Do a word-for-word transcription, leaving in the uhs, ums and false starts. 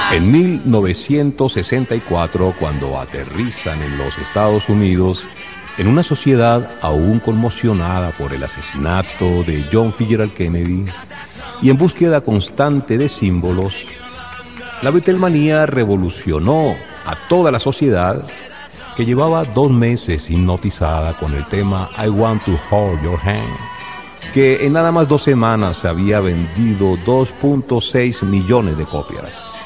En mil novecientos sesenta y cuatro, cuando aterrizan en los Estados Unidos, en una sociedad aún conmocionada por el asesinato de John Fitzgerald Kennedy y en búsqueda constante de símbolos, la Beatlemanía revolucionó a toda la sociedad, que llevaba dos meses hipnotizada con el tema I Want to Hold Your Hand, que en nada más dos semanas se había vendido dos punto seis millones de copias.